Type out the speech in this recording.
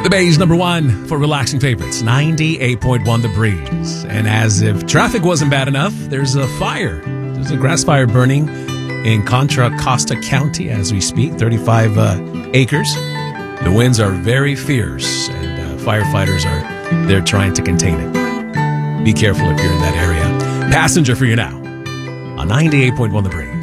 The Bay's number one for relaxing favorites, 98.1 The Breeze. And as if traffic wasn't bad enough, there's a fire. There's a grass fire burning in Contra Costa County as we speak, 35 acres. The winds are very fierce, and firefighters are there trying to contain it. Be careful if you're in that area. Passenger for you now on 98.1 The Breeze.